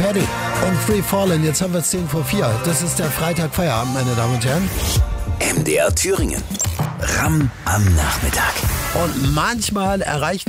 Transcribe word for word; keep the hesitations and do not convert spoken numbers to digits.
Petty und Free Fallin'. Jetzt haben wir es zehn vor vier. Das ist der Freitag Feierabend, meine Damen und Herren. M D R Thüringen. Ram am Nachmittag. Und manchmal erreichen